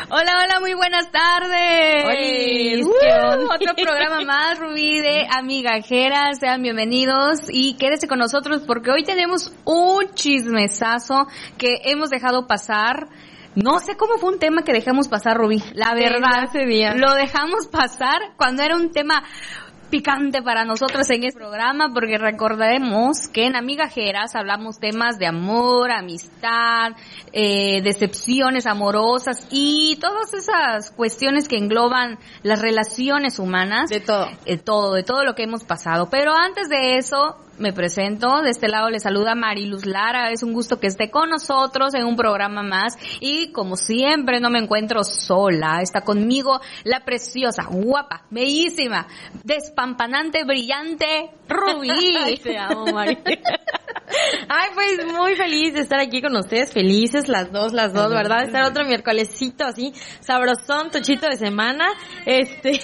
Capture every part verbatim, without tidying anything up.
Hola, hola, muy buenas tardes. Olis, uh, ¿qué onda? Otro programa más, Rubí, de Amigajeras. Sean bienvenidos y quédese con nosotros porque hoy tenemos un chismesazo que hemos dejado pasar. No sé cómo fue un tema que dejamos pasar, Rubí. La verdad, hace días. Lo dejamos pasar cuando era un tema picante para nosotros en este programa, porque recordaremos que en Amigajeras hablamos temas de amor, amistad, eh, decepciones amorosas y todas esas cuestiones que engloban las relaciones humanas. De todo. De todo, de todo lo que hemos pasado. Pero antes de eso, me presento. De este lado le saluda Mariluz Lara. Es un gusto que esté con nosotros en un programa más. Y como siempre, no me encuentro sola. Está conmigo la preciosa, guapa, bellísima, despampanante, brillante Rubí. Ay, te amo, Mari. Ay, pues muy feliz de estar aquí con ustedes. Felices las dos, las dos, ¿verdad? Estar otro miércolesito así, sabrosón, tochito de semana. Este...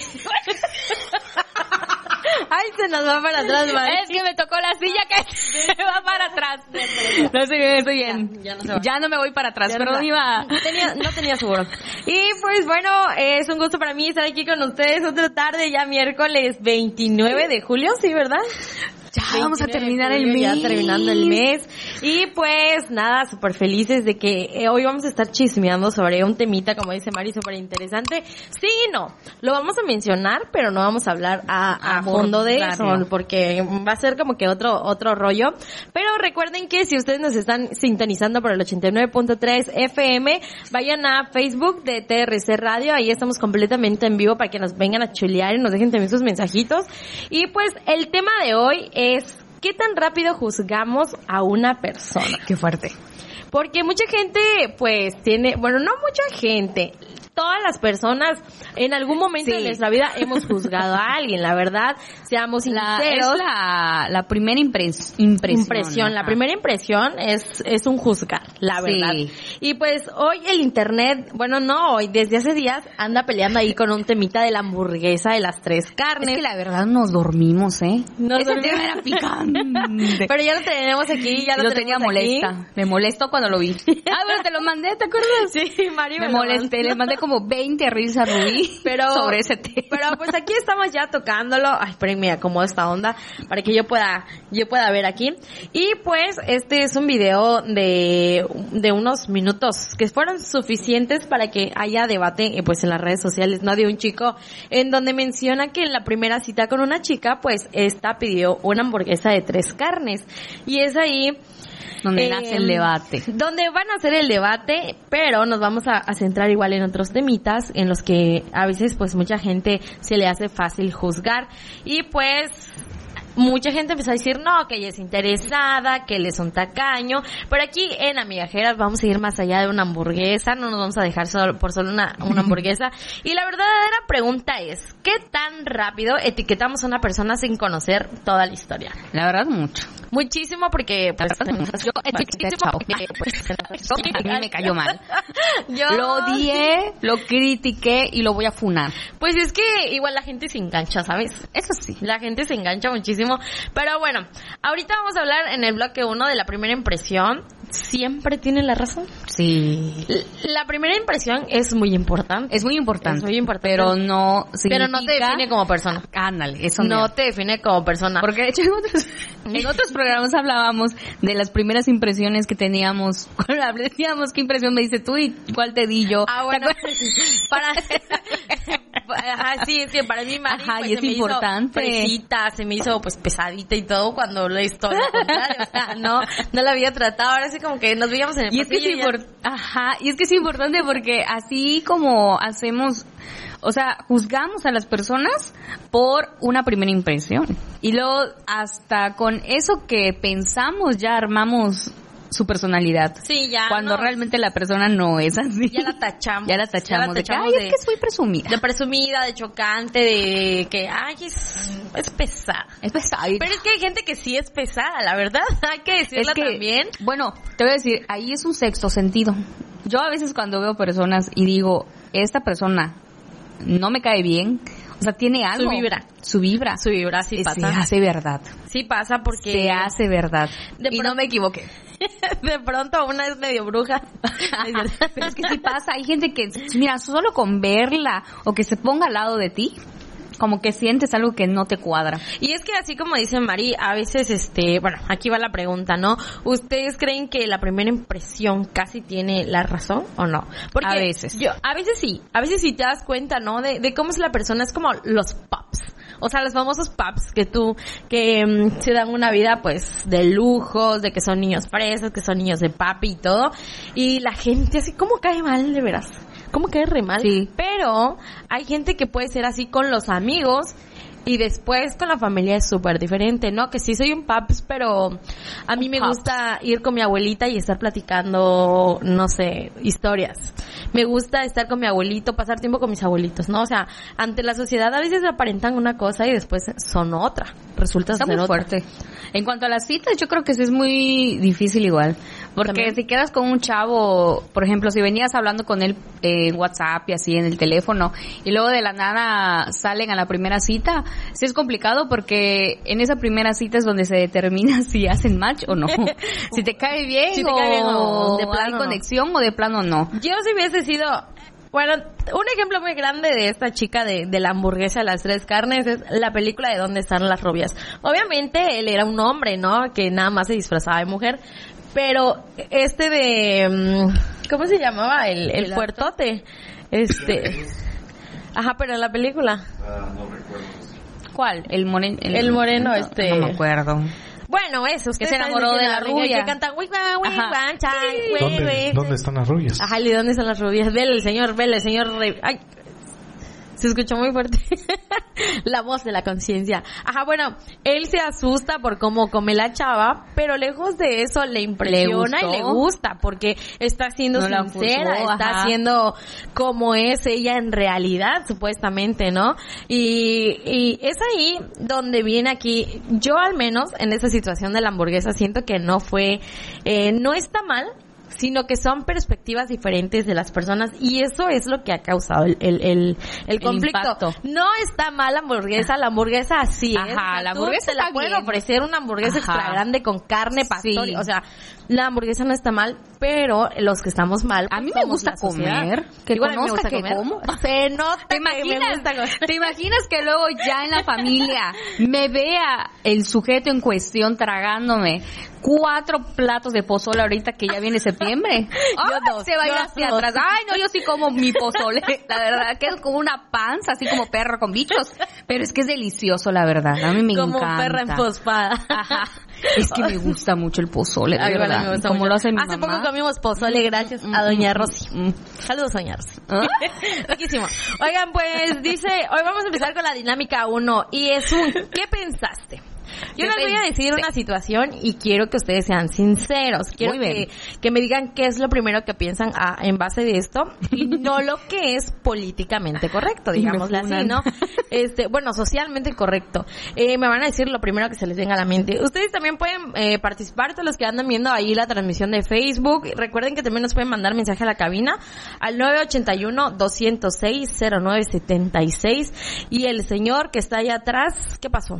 Ay, se nos va para atrás, Mari. Es que me tocó la silla que se va para atrás. No sé qué, estoy bien. Ya, ya, no se va. Ya no me voy para atrás, Ya pero no iba. Tenía, no tenía seguro. Y pues bueno, es un gusto para mí estar aquí con ustedes otra tarde, ya miércoles veintinueve de julio, ¿sí, verdad? Ya vamos a terminar el mes. Ya terminando el mes. Y pues nada, súper felices de que eh, hoy vamos a estar chismeando sobre un temita, como dice Mari, súper interesante. Sí y no, lo vamos a mencionar, pero no vamos a hablar a, a fondo de eso, porque va a ser como que otro otro rollo. Pero recuerden que si ustedes nos están sintonizando por el ochenta y nueve punto tres F M, vayan a Facebook de T R C Radio, ahí estamos completamente en vivo para que nos vengan a chulear y nos dejen también sus mensajitos. Y pues el tema de hoy es ¿qué tan rápido juzgamos a una persona? Qué fuerte. Porque mucha gente, pues, tiene, bueno, no mucha gente, todas las personas en algún momento sí. de nuestra vida hemos juzgado a alguien, la verdad, seamos sinceros. La, es la, la primera impres, impresión. Impresión, la primera impresión es, es un juzgar, la verdad. Sí. Y pues hoy el internet, bueno, no hoy, desde hace días anda peleando ahí con un temita de la hamburguesa de las tres carnes. Es que la verdad nos dormimos, ¿eh? Nos Ese dormimos. tema era picante. Pero ya lo tenemos aquí, ya lo, lo tenemos tenía molesta. aquí. Me molestó cuando lo vi. Ah, bueno, te lo mandé, ¿te acuerdas? Sí, Mari me, me lo molesté, mandó. le mandé como veinte reels a Rubí pero, sobre ese tema. Pero pues aquí estamos ya tocándolo. Ay, espérenme, acomodo esta onda para que yo pueda, yo pueda ver aquí. Y pues este es un video de, de unos minutos que fueron suficientes para que haya debate eh, pues en las redes sociales, ¿no? De un chico en donde menciona que en la primera cita con una chica, pues esta pidió una hamburguesa de tres carnes. Y es ahí donde eh, nace el debate. Donde van a hacer el debate, pero nos vamos a, a centrar igual en otros temitas en los que a veces pues mucha gente se le hace fácil juzgar. Y pues mucha gente empezó a decir, no, que ella es interesada, que él es un tacaño, pero aquí en Amigajeras vamos a ir más allá de una hamburguesa, no nos vamos a dejar solo, por solo una, una hamburguesa. Y la verdadera pregunta es, ¿qué tan rápido etiquetamos a una persona sin conocer toda la historia? La verdad, mucho. Muchísimo, porque pues, yo etiqueté chao. A mí me cayó mal. Yo lo odié, lo critiqué y lo voy a funar. Pues es que igual la gente se engancha, ¿sabes? Eso sí. La gente se engancha muchísimo. Pero bueno, ahorita vamos a hablar en el bloque uno de la primera impresión. ¿Siempre tiene la razón? Sí. La primera impresión es muy importante. Es muy importante. Es muy importante. Pero no Pero no te define como persona. Ándale, eso no me... te define como persona. Porque de hecho en otros, en otros programas hablábamos de las primeras impresiones que teníamos. Decíamos qué impresión me dice tú y cuál te di yo. Ah, bueno. Para... Ajá, sí, es que para mí Mari, Ajá, pues, y es se me importante. hizo fresita, se me hizo pues pesadita y todo cuando lo historia contrario, o sea, no, no la había tratado, ahora sí como que nos veíamos en el y es que es import- Ajá, y es que es importante porque así como hacemos, o sea, juzgamos a las personas por una primera impresión y luego hasta con eso que pensamos ya armamos su personalidad. Sí, ya. Cuando no. realmente la persona no es así. Ya la tachamos. Ya la tachamos, ya la tachamos de que, ay, de, es que soy presumida. De presumida, de chocante, de que, ay, es, es pesada. Es pesada. Pero es que hay gente que sí es pesada, la verdad. Hay que decirla es que, también. Bueno, te voy a decir, ahí es un sexto sentido. Yo a veces cuando veo personas y digo, esta persona no me cae bien, o sea, tiene algo. Su vibra. Su vibra. Su vibra sí pasa. Se hace verdad. Sí pasa porque... Se hace verdad. De y pro... no me equivoqué. De pronto una es medio bruja. Pero es que sí pasa, hay gente que, mira, solo con verla o que se ponga al lado de ti, como que sientes algo que no te cuadra. Y es que así como dice Mari, a veces, este, bueno, aquí va la pregunta, ¿no? ¿Ustedes creen que la primera impresión casi tiene la razón o no? Porque a veces. Yo, a veces sí, a veces sí te das cuenta, ¿no? De, de cómo es la persona, es como los pups. O sea, los famosos pups que tú, que um, se dan una vida, pues, de lujos, de que son niños presos, que son niños de papi y todo. Y la gente así, ¿cómo cae mal, de veras? ¿Cómo cae re mal? Sí. Pero hay gente que puede ser así con los amigos y después con la familia es súper diferente, ¿no? Que sí soy un paps, pero a mí me Paps. gusta ir con mi abuelita y estar platicando, no sé, historias. Me gusta estar con mi abuelito, pasar tiempo con mis abuelitos, ¿no? O sea, ante la sociedad a veces aparentan una cosa y después son otra. Resulta Está ser muy otra. fuerte. En cuanto a las citas, yo creo que sí es muy difícil igual. Porque ¿También? si quedas con un chavo, por ejemplo, si venías hablando con él eh, en WhatsApp y así en el teléfono, y luego de la nada salen a la primera cita, sí es complicado porque en esa primera cita es donde se determina si hacen match o no. Si te cae bien, Si te o cae bien o de hay plano no. conexión o de plano no. Yo si hubiese sido... Bueno, un ejemplo muy grande de esta chica de, de la hamburguesa de las tres carnes es la película de ¿Dónde están las rubias? Obviamente él era un hombre, ¿no? Que nada más se disfrazaba de mujer. Pero este de... ¿Cómo se llamaba? El, el, el puertote. Este... Ajá, pero en la película. Uh, no recuerdo. ¿Cuál? El moreno. El, el moreno, este... No me acuerdo. Bueno, eso. Que se enamoró de la rubia. Que canta... "Wi, wa, wi, wa, chan, wi, ¿Dónde, wi". ¿Dónde están las rubias? Ajá, ¿y dónde están las rubias? Vele, el señor, vele, el señor... Rey. Ay, se escuchó muy fuerte. La voz de la conciencia. Ajá, bueno, él se asusta por cómo come la chava, pero lejos de eso le impresiona ¿Le y le gusta porque está siendo No la sincera, juzgó, está ajá. siendo como es ella en realidad, supuestamente, ¿no? Y, y es ahí donde viene aquí, yo al menos en esa situación de la hamburguesa siento que no fue, eh, no está mal, sino que son perspectivas diferentes de las personas y eso es lo que ha causado el el, el, el conflicto. impacto. No está mal la hamburguesa, la hamburguesa así es. Ajá, O sea, la tú hamburguesa te la está pueden bien. ofrecer una hamburguesa Ajá. extra grande con carne pastor, Sí. o sea, la hamburguesa no está mal, pero los que estamos mal, A pues, mí me somos gusta la sociedad. comer, que Igual a mí me conozca gusta que comer. como. Se nota ¿Te que me imaginas, gusta comer. ¿Te imaginas que luego ya en la familia me vea el sujeto en cuestión tragándome cuatro platos de pozole ahorita que ya viene septiembre? Yo ¡Ay, dos, se va a ir yo hacia dos. atrás. Ay, no, yo sí como mi pozole. La verdad, quedo como una panza, así como perro con bichos. Pero es que es delicioso, la verdad. A mí me Como encanta. perra empospada. Ajá. Es que me gusta mucho el pozole, de Ay, igual a mí verdad. me gusta Como mucho. lo hace mi Hace mamá. poco comimos pozole gracias Mm, a doña mm, Rosy. mm. Saludos, doña Rosy. ¿Ah? Riquísimo. Oigan, pues dice, hoy vamos a empezar con la dinámica uno y es un ¿qué pensaste? Yo ¿Qué les voy a decir pensaste? una situación y quiero que ustedes sean sinceros. Quiero Muy bien. que, que me digan qué es lo primero que piensan a- en base de esto y no lo que es políticamente correcto, Y me digámoslo así, funan. ¿no? Este, bueno, socialmente correcto. Eh, me van a decir lo primero que se les venga a la mente. Ustedes también pueden eh, participar, todos los que andan viendo ahí la transmisión de Facebook. Recuerden que también nos pueden mandar mensaje a la cabina al nueve ocho uno, dos cero seis, cero nueve siete seis. Y el señor que está allá atrás, ¿qué pasó?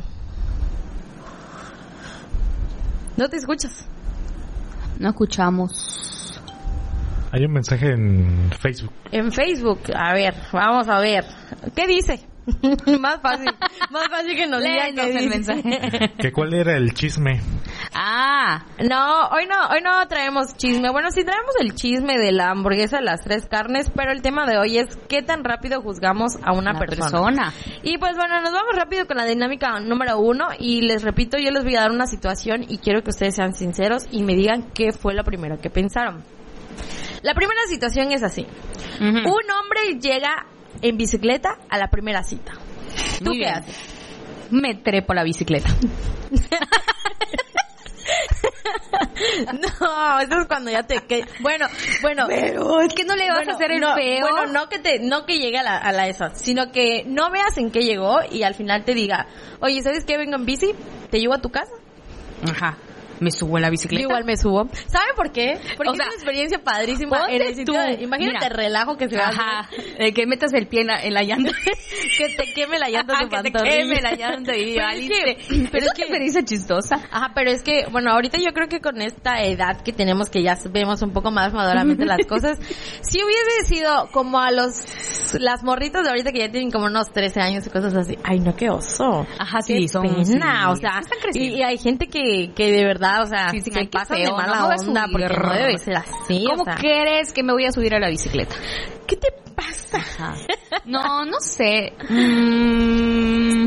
¿No te escuchas? No escuchamos. Hay un mensaje en Facebook. En Facebook, a ver, vamos a ver. ¿Qué dice? Más fácil, más fácil que nos digan Léenos qué el dice. mensaje. ¿Que cuál era el chisme? Ah, No, hoy no, hoy no traemos chisme. Bueno, sí traemos el chisme de la hamburguesa de las tres carnes, pero el tema de hoy es qué tan rápido juzgamos a una la persona. persona. Y pues bueno, nos vamos rápido con la dinámica número uno y les repito, yo les voy a dar una situación y quiero que ustedes sean sinceros y me digan qué fue lo primero que pensaron. La primera situación es así. Ujú. Un hombre llega en bicicleta a la primera cita. ¿Tú Muy qué bien. haces? Me trepo la bicicleta. No, eso es cuando ya te... Que, bueno, bueno... Pero es que no le vas Bueno, a hacer el no, feo. Bueno, no que te, no que llegue a la, a la esa, sino que no veas en qué llegó y al final te diga, oye, ¿sabes qué? Vengo en bici, te llevo a tu casa. Ajá. me subo a la Yo bicicleta. igual me subo. ¿Saben por qué? Porque O sea, es una experiencia padrísima. ponte En el sitio tú. de- imagínate Mira. el relajo que se va a Ajá, hacer. eh, que metas el pie en la, en la llanta. Que te queme la llanta Ajá, tu que te pantorrilla. queme la llanta y Pero es valiste. que- pero Pero es es que- que experiencia chistosa. Ajá, pero es que, bueno, ahorita yo creo que con esta edad que tenemos, que ya vemos un poco más maduramente las cosas, si hubiese sido como a los, las morritas de ahorita que ya tienen como unos trece años y cosas así, ay no, qué oso. Ajá, Qué sí, son... pena, sí, o sea, están y, creciendo. y hay gente que, que de verdad, o sea, Sí, sí, se ay, qué pasan feo, de no mala me voy a onda, subir. porque no debe ser así, ¿Cómo o sea. crees que me voy a subir a la bicicleta? ¿Qué te pasa? Ajá. No, no sé. Mm,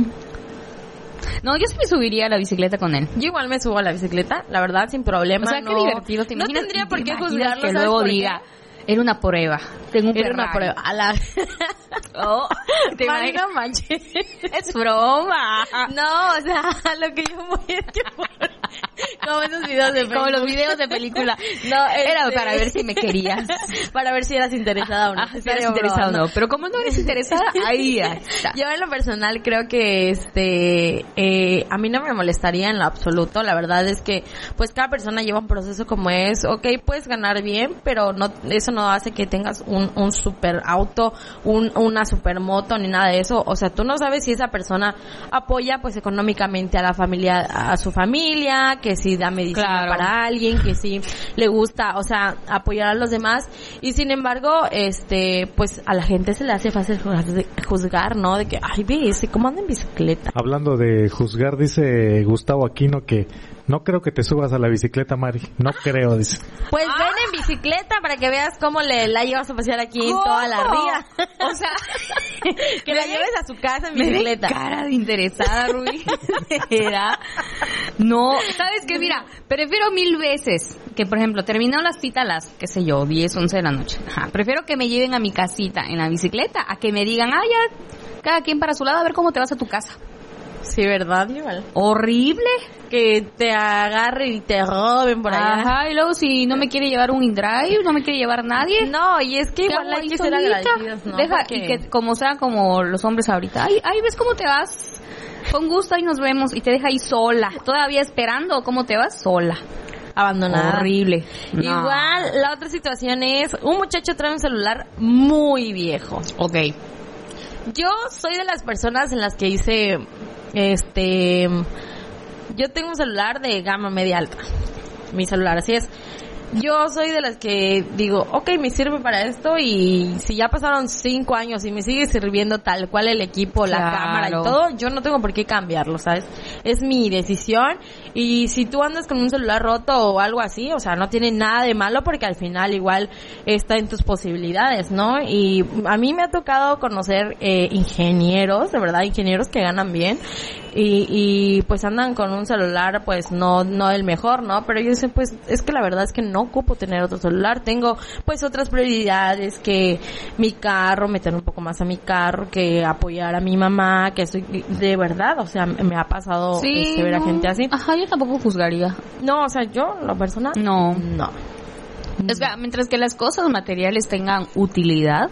No, yo sí me subiría a la bicicleta con él. Yo igual me subo a la bicicleta, la verdad, sin problema. O sea, no, qué divertido. ¿Te no imaginas? tendría por ¿Te qué imaginas juzgarlo, que ¿sabes luego por qué? diga, era una prueba. Tengo un Era una Ferrari". prueba. A la... Oh, ¿te Mari, imaginas? no manches. Es broma. No, o sea, lo que yo voy es que como esos videos de Como los videos de película. No, Era este- para ver si me querías. para ver si eras interesada o no. Ah, si Estaría eres interesada o broma. no. Pero como no eres interesada, ahí está. Yo en lo personal creo que este eh, a mí no me molestaría en lo absoluto. La verdad es que pues cada persona lleva un proceso como es. Ok, puedes ganar bien, pero no eso no hace que tengas un, un super auto, un, una super moto ni nada de eso. O sea, tú no sabes si esa persona apoya pues económicamente a la familia, a su familia, que si da medicina Claro. para alguien, que si le gusta, o sea, apoyar a los demás. Y sin embargo, este, pues a la gente se le hace fácil juzgar, ¿no? De que, ay, ve ese, ¿cómo anda en bicicleta? Hablando de juzgar, dice Gustavo Aquino que no creo que te subas a la bicicleta, Mari. No creo, dice. Pues ven en bicicleta para que veas cómo le la llevas a pasear aquí en ¿Cómo? toda la ría. O sea, Que la lleves a su casa en me bicicleta. de cara de interesada, Rubí. Era. No, ¿sabes qué? Mira, prefiero mil veces que, por ejemplo, terminó la cita a las, qué sé yo, diez, once de la noche. Ajá. Prefiero que me lleven a mi casita en la bicicleta a que me digan, ah, ya, cada quien para su lado, a ver cómo te vas a tu casa. Sí, ¿verdad? Igual. Horrible. Que te agarren y te roben por allá. Ajá, y luego si no me quiere llevar un InDrive, no me quiere llevar nadie. No, y es que ¿qué igual hago hay ahí que ser solita? agradecidos, ¿no? Deja, Porque- y que como sea como los hombres ahorita, ay, ay, ves cómo te vas, con gusto ahí nos vemos, y te deja ahí sola, todavía esperando cómo te vas sola. abandonada. Horrible. No. Igual, la otra situación es, un muchacho trae un celular muy viejo. Ok. Yo soy de las personas en las que hice, este, yo tengo un celular de gama media alta. Mi celular, así es. Yo soy de las que digo, ok, me sirve para esto, y si ya pasaron cinco años y me sigue sirviendo tal cual el equipo, la Claro. cámara y todo, yo no tengo por qué cambiarlo, ¿sabes? Es mi decisión, y si tú andas con un celular roto o algo así, o sea, no tiene nada de malo, porque al final igual está en tus posibilidades, ¿no? Y a mí me ha tocado conocer eh, ingenieros, de verdad, ingenieros que ganan bien, y, y pues andan con un celular pues no no el mejor, ¿no? Pero yo sé, pues es que la verdad es que no ocupo tener otro celular, tengo pues otras prioridades, que mi carro, meter un poco más a mi carro, que apoyar a mi mamá, que soy de verdad, o sea, me ha pasado este, ver a no. gente así. Ajá, yo tampoco juzgaría. No, o sea, yo, la persona, No. no. Es que mientras que las cosas materiales tengan utilidad,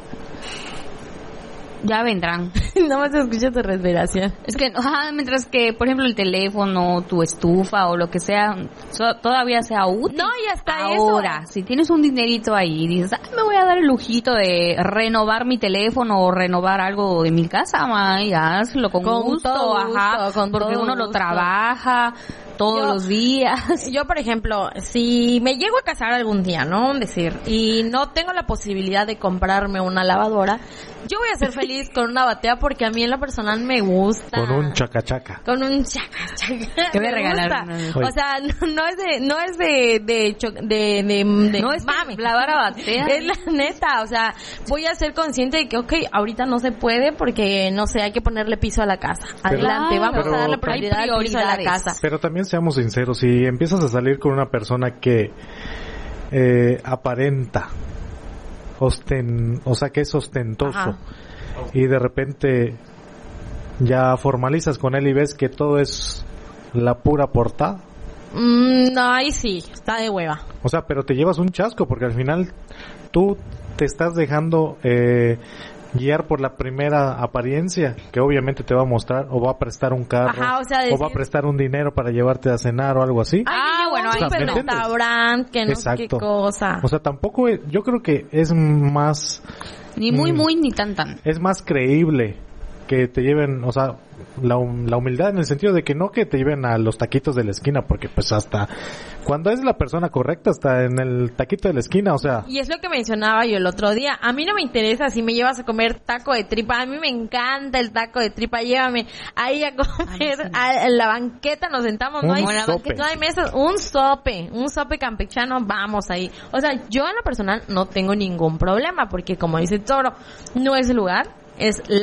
ya vendrán. No más escucha tu respiración. Es que, ajá, mientras que, por ejemplo, el teléfono, tu estufa o lo que sea, so- todavía sea útil. No, y hasta Ahora, eso. si tienes un dinerito ahí y dices, ah, me voy a dar el lujito de renovar mi teléfono o renovar algo de mi casa, ma, y hazlo con, Con gusto, todo ajá, gusto, con porque todo uno lo gusto. trabaja todos Yo- los días. Yo, por ejemplo, si me llego a casar algún día, ¿no? Un decir, y no tengo la posibilidad de comprarme una lavadora, yo voy a ser feliz con una batea, porque a mí en lo personal me gusta. Con un chacachaca. Con un chaca, chaca. Te voy a Me regalar gusta. una. O sea, no, no es de, no es de, de, cho- de, de, de No es mame. lavar a batea. Es la neta, o sea, voy a ser consciente de que, ok, ahorita no se puede porque, no sé, hay que ponerle piso a la casa. Adelante, Claro. vamos a darle Pero- prioridad al piso de la prioridades. casa. Pero también seamos sinceros, si empiezas a salir con una persona que eh, aparenta, osten, o sea que es ostentoso, Ajá. y de repente ya formalizas con él y ves que todo es la pura portada, Mm, no, ahí sí, está de hueva. o sea, pero te llevas un chasco porque al final tú te estás dejando eh, guiar por la primera apariencia, que obviamente te va a mostrar, o va a prestar un carro, Ajá, o sea, decir... o va a prestar un dinero para llevarte a cenar o algo así. Ah, bueno, hay un restaurante, que no sé qué cosa. O sea, tampoco, es, yo creo que es más... Ni muy, mm, muy, ni tan, tan. Es más creíble que te lleven, o sea, la, la humildad en el sentido de que no que te lleven a los taquitos de la esquina, porque pues hasta cuando es la persona correcta, hasta en el taquito de la esquina, o sea. Y es lo que mencionaba yo el otro día, a mí no me interesa si me llevas a comer taco de tripa, a mí me encanta el taco de tripa, llévame ahí a comer, a, en la banqueta nos sentamos, no hay, no hay mesas, un sope, un sope campechano, vamos ahí. O sea, yo en lo personal no tengo ningún problema, porque como dice Toro, no es el lugar, es la